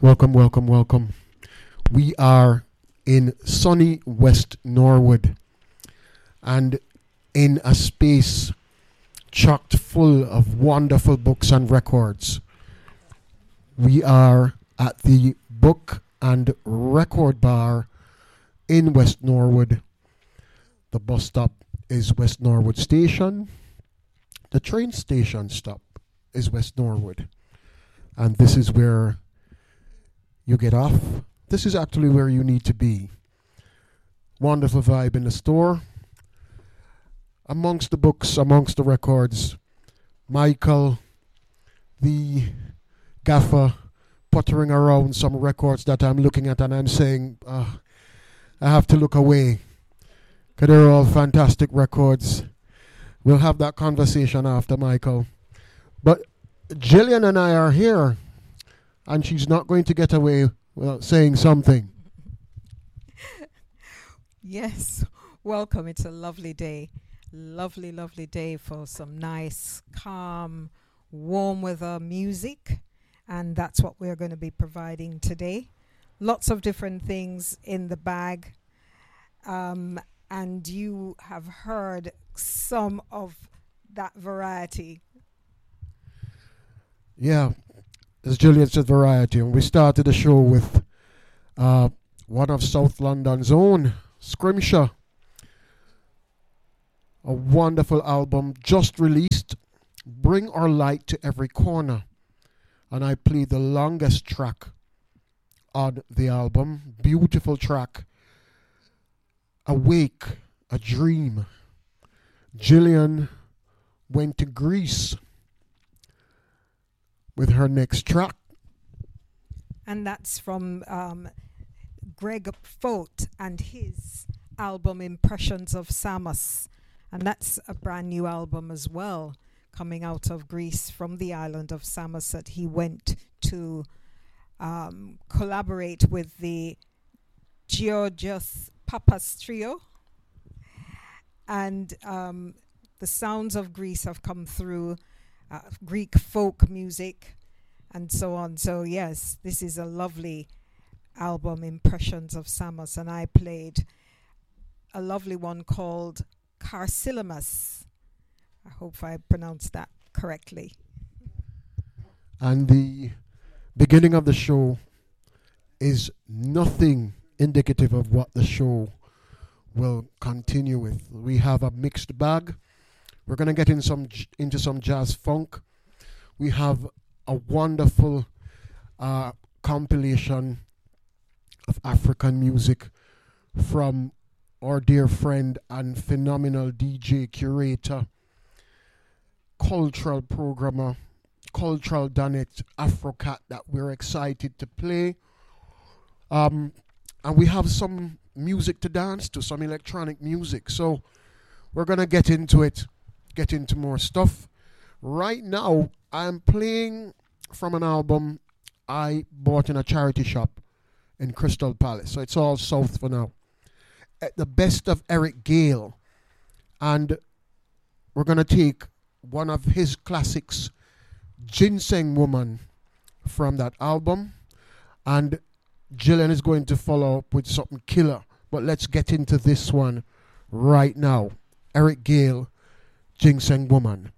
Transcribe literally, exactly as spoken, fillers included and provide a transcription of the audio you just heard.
Welcome, welcome, welcome. We are in sunny West Norwood and in a space chocked full of wonderful books and records. We are at the Book and Record Bar in West Norwood. The bus stop is West Norwood Station. The train station stop is West Norwood. And this is where you get off. This is actually where you need to be. Wonderful vibe in the store. Amongst the books, amongst the records, Michael, the gaffer, puttering around some records that I'm looking at and I'm saying, uh, I have to look away. Because they're all fantastic records. We'll have that conversation after, Michael. But Gillian and I are here. And she's not going to get away without saying something. Yes, welcome. It's a lovely day. Lovely, lovely day for some nice, calm, warm weather music. And that's what we're going to be providing today. Lots of different things in the bag. Um, and you have heard some of that variety. Yeah. As Julian said, variety. And we started the show with uh, one of South London's own, Scrimshaw. A wonderful album just released, Bring Our Light to Every Corner. And I played the longest track on the album. Beautiful track. Awake, a Dream. Gillian went to Greece with her next track. And that's from um, Greg Fote and his album Impressions of Samos. And that's a brand new album as well, coming out of Greece from the island of Samos that he went to um, collaborate with the Georgios Papas Trio. And um, the sounds of Greece have come through. Uh, Greek folk music and so on. So yes, this is a lovely album, Impressions of Samos, and I played a lovely one called Carcillimus. I hope I pronounced that correctly. And the beginning of the show is nothing indicative of what the show will continue with. We have a mixed bag. We're going to get in some j- into some jazz funk. We have a wonderful uh, compilation of African music from our dear friend and phenomenal D J curator, cultural programmer, cultural Danet Afrocat that we're excited to play. Um, and we have some music to dance to, some electronic music. So we're going to get into it. Get into more stuff. Right now, I'm playing from an album I bought in a charity shop in Crystal Palace. So it's all south for now. At the best of Eric Gale. And we're going to take one of his classics, Ginseng Woman, from that album. And Gillian is going to follow up with something killer. But let's get into this one right now. Eric Gale, Ginseng Woman.